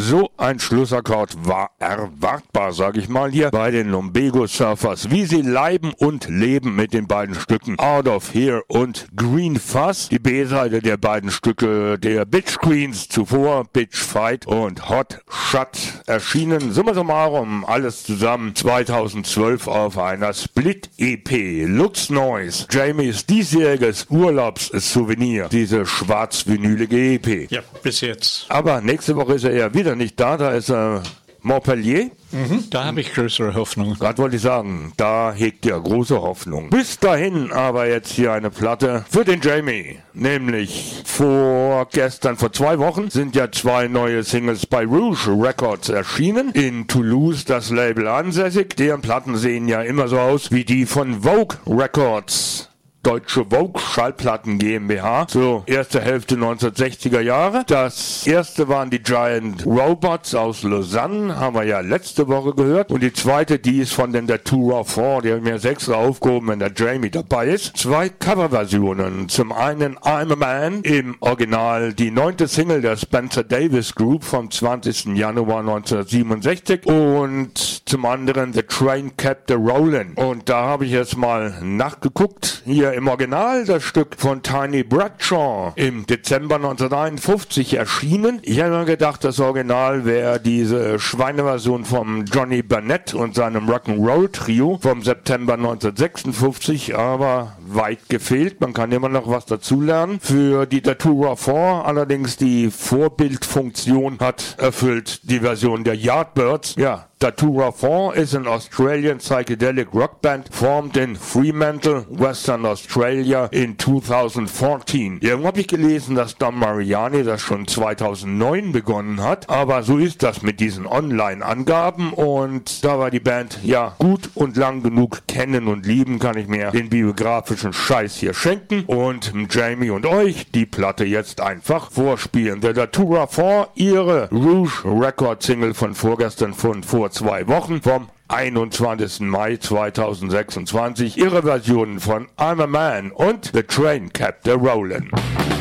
So ein Schlussakkord war erwartbar, sage ich mal hier, bei den Lumbago Surfers. Wie sie leiben und leben mit den beiden Stücken Out of Here und Green Fuzz. Die B-Seite der beiden Stücke der Bitch Queens zuvor, Bitch Fight und Hot Shot erschienen. Summa summarum, alles zusammen 2012 auf einer Split-EP. Lux Noise, Jamies diesjähriges Urlaubssouvenir, diese schwarz-vinylige EP. Ja, bis jetzt. Aber nächste Woche ist er ja wieder nicht da, da ist er Montpellier. Da habe ich größere Hoffnung. Gerade wollte ich sagen, da hegt er große Hoffnung. Bis dahin aber jetzt hier eine Platte für den Jamie. Nämlich vor 2 Wochen sind ja 2 neue Singles bei Rouge Records erschienen. In Toulouse das Label ansässig. Deren Platten sehen ja immer so aus wie die von Vogue Records. Deutsche Vogue Schallplatten GmbH, so erste Hälfte 1960er Jahre. Das erste waren die Giant Robots aus Lausanne, haben wir ja letzte Woche gehört. Und die zweite, die ist von den Datura 4, die haben mir 6 aufgehoben, wenn der Jamie dabei ist. 2 Coverversionen. Zum einen I'm a Man, im Original die 9. Single der Spencer Davis Group vom 20. Januar 1967 und zum anderen The Train Kept a Rollin'. Und da habe ich jetzt mal nachgeguckt, hier im Original das Stück von Tiny Bradshaw im Dezember 1951 erschienen. Ich habe mir gedacht, das Original wäre diese Schweineversion von Johnny Burnett und seinem Rock'n'Roll Trio vom September 1956, aber weit gefehlt. Man kann immer noch was dazulernen. Für die Datura 4 allerdings die Vorbildfunktion hat erfüllt die Version der Yardbirds. Ja, Datura 4 is an Australian psychedelic rock band formed in Fremantle, Western Australia in 2014. Irgendwo habe ich gelesen, dass Don Mariani das schon 2009 begonnen hat, aber so ist das mit diesen Online-Angaben und da war die Band ja gut und lang genug kennen und lieben, kann ich mir den biografischen Scheiß hier schenken und Jamie und euch die Platte jetzt einfach vorspielen. The Datura 4, ihre Rouge Record Single von vorgestern von vor 2 Wochen vom 21. Mai 2026. Ihre Versionen von I'm a Man und The Train Kept a Rollin'.